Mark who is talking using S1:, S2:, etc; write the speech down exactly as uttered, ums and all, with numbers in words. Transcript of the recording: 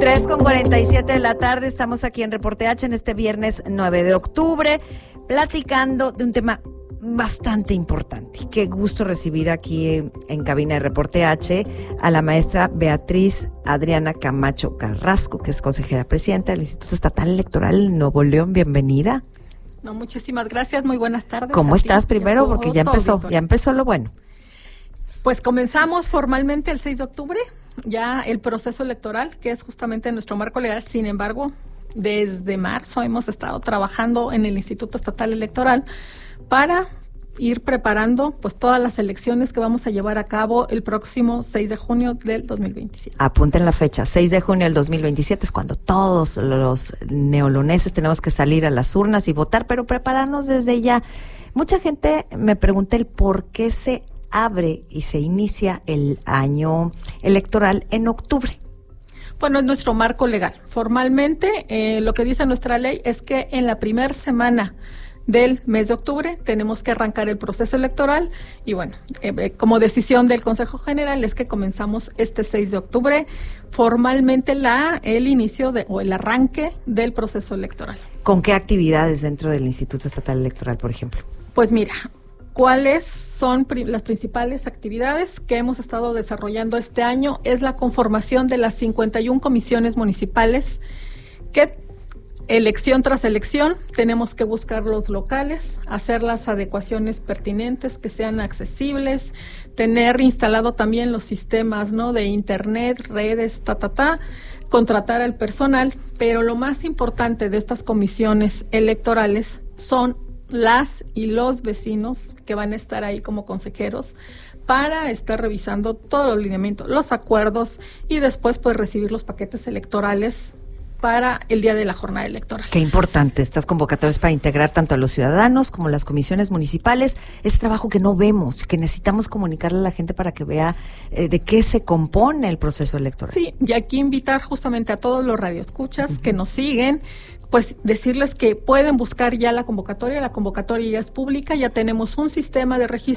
S1: tres con cuarenta y siete de la tarde, estamos aquí en Reporte H en este viernes nueve de octubre, platicando de un tema bastante importante. Qué gusto recibir aquí en cabina de Reporte H a la maestra Beatriz Adriana Camacho Carrasco, que es consejera presidenta del Instituto Estatal Electoral Nuevo León. Bienvenida.
S2: No, muchísimas gracias, muy buenas tardes.
S1: ¿Cómo estás primero? Porque ya empezó, ya empezó lo bueno.
S2: Pues comenzamos formalmente el seis de octubre, ya el proceso electoral, que es justamente nuestro marco legal. Sin embargo, desde marzo hemos estado trabajando en el Instituto Estatal Electoral para ir preparando pues todas las elecciones que vamos a llevar a cabo el próximo seis de junio del dos mil veintisiete.
S1: Apunten la fecha, seis de junio del dos mil veintisiete es cuando todos los neoloneses tenemos que salir a las urnas y votar, pero prepararnos desde ya. Mucha gente me pregunta el por qué se abre y se inicia el año electoral en octubre.
S2: Bueno, es nuestro marco legal. Formalmente, eh, lo que dice nuestra ley es que en la primera semana del mes de octubre tenemos que arrancar el proceso electoral y bueno, eh, como decisión del Consejo General es que comenzamos este seis de octubre formalmente la el inicio de, o el arranque del proceso electoral.
S1: ¿Con qué actividades dentro del Instituto Estatal Electoral, por ejemplo?
S2: Pues mira, ¿cuáles son pri- las principales actividades que hemos estado desarrollando este año? Es la conformación de las cincuenta y una comisiones municipales que elección tras elección tenemos que buscar los locales, hacer las adecuaciones pertinentes que sean accesibles, tener instalado también los sistemas, ¿no?, de internet, redes, ta, ta, ta, contratar al personal, pero lo más importante de estas comisiones electorales son las y los vecinos que van a estar ahí como consejeros para estar revisando todos los lineamientos, los acuerdos y después pues recibir los paquetes electorales para el día de la jornada electoral.
S1: Qué importante estas convocatorias para integrar tanto a los ciudadanos como las comisiones municipales, ese trabajo que no vemos, que necesitamos comunicarle a la gente para que vea eh, de qué se compone el proceso electoral.
S2: Sí, y aquí invitar justamente a todos los radioescuchas uh-huh. que nos siguen, pues decirles que pueden buscar ya la convocatoria, la convocatoria ya es pública, ya tenemos un sistema de registro